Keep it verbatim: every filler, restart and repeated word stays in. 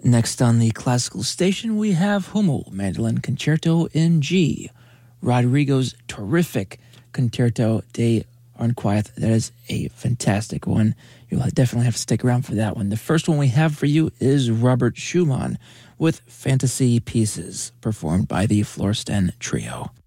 Next on the classical station, we have Hummel Mandolin Concerto in G, Rodrigo's terrific Concerto de Aranjuez. That is a fantastic one. You'll definitely have to stick around for that one. The first one we have for you is Robert Schumann with Fantasy Pieces, performed by the Florestan Trio.